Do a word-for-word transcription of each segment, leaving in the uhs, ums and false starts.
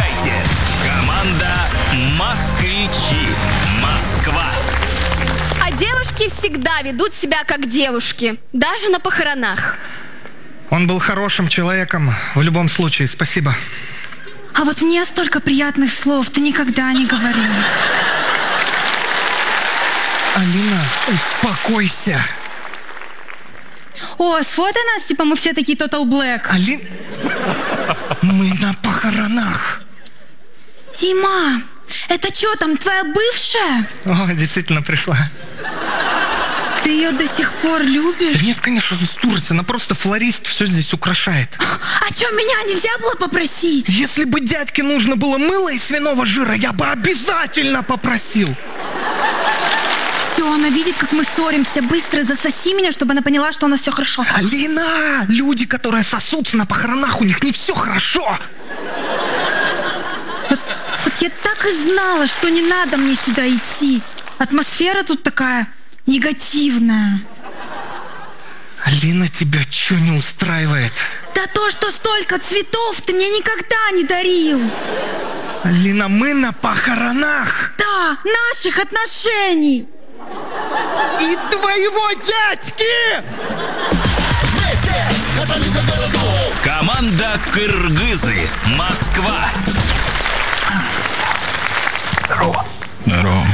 Встречайте, команда «Москвичи». Москва. А девушки всегда ведут себя как девушки, даже на похоронах. Он был хорошим человеком в любом случае, спасибо. А вот мне столько приятных слов ты никогда не говорил. Алина, успокойся. О, сфотай нас, типа мы все такие Total Black. Алин, мы на похоронах. Дима, это что там, твоя бывшая? О, действительно пришла. Ты ее до сих пор любишь? Да нет, конечно, с Турции, она просто флорист, все здесь украшает. А что, меня нельзя было попросить? Если бы дядьке нужно было мыло из свиного жира, я бы обязательно попросил. Все, она видит, как мы ссоримся. Быстро засоси меня, чтобы она поняла, что у нас все хорошо. Алина, люди, которые сосутся на похоронах, у них не все хорошо. Вот, вот я так и знала, что не надо мне сюда идти. Атмосфера тут такая негативная. Алина, тебя что не устраивает? Да то, что столько цветов ты мне никогда не дарил. Алина, мы на похоронах. Да, наших отношений. И твоего дядьки! Команда «Кыргызы». Москва. Здорово. Здорово.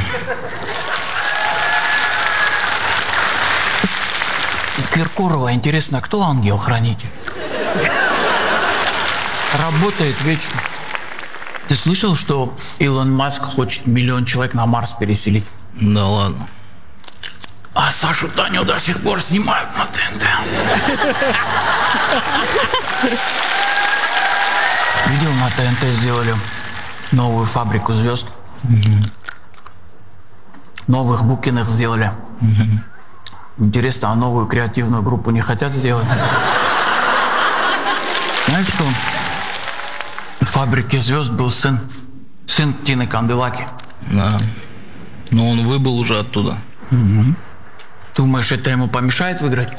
Киркорова, интересно, кто ангел-хранитель? Работает вечно. Ты слышал, что Илон Маск хочет миллион человек на Марс переселить? Да ладно. А Сашу Таню до сих пор снимают на ТНТ. Видел, на ТНТ сделали новую фабрику звезд. Угу. Новых Букиных сделали. Угу. Интересно, а новую креативную группу не хотят сделать? Знаешь что? В фабрике звезд был сын. Сын Тины Канделаки. Да. Но он выбыл уже оттуда. Угу. Думаешь, это ему помешает выиграть?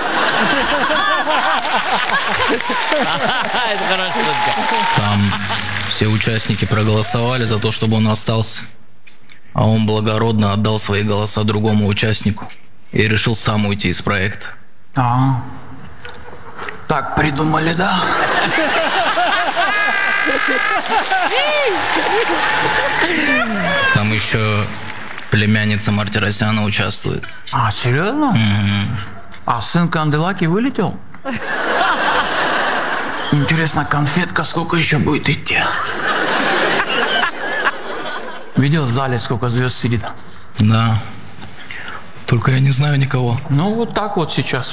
Там все участники проголосовали за то, чтобы он остался. А он благородно отдал свои голоса другому участнику и решил сам уйти из проекта. А, так придумали, да? Там еще племянница Мартиросяна участвует. А, серьезно? Mm-hmm. А сын Канделаки вылетел? Интересно, конфетка сколько еще будет идти? Видел в зале, сколько звезд сидит? Да. Только я не знаю никого. Ну, вот так вот сейчас.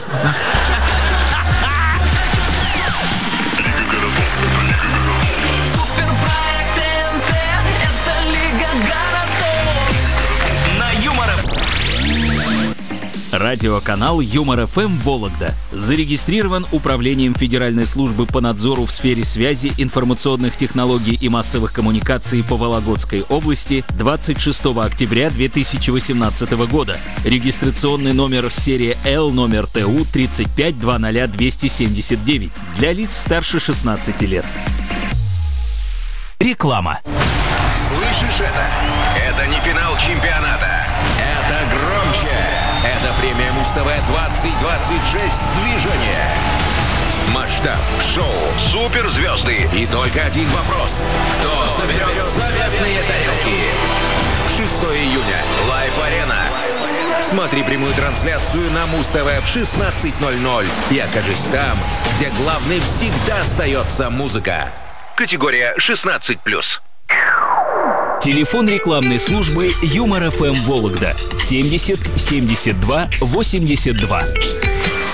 Радиоканал Юмор ФМ Вологда зарегистрирован Управлением Федеральной службы по надзору в сфере связи, информационных технологий и массовых коммуникаций по Вологодской области двадцать шестого октября две тысячи восемнадцатого года. Регистрационный номер серия Л номер Т У тридцать пять двадцать двести семьдесят девять для лиц старше шестнадцати лет. Реклама. Слышишь это? Это не финал чемпионата. Это громче. Это премия Муз-ТВ двадцать двадцать шесть движение. Масштаб, шоу, суперзвезды и только один вопрос. Кто соберет заветные тарелки? шестого июня. Лайф-арена. Смотри прямую трансляцию на Муз-ТВ в шестнадцать ноль ноль и окажись там, где главной всегда остается музыка. Категория шестнадцать плюс. Телефон рекламной службы Юмор ФМ Вологда семьдесят семьдесят два восемьдесят два.